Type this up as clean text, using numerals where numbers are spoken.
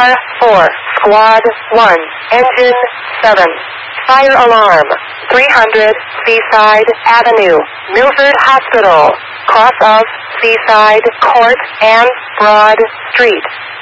Car 4, Squad 1, Engine 7. Fire alarm. 300 Seaside Avenue, Milford Hospital, cross of Seaside Court and Broad Street.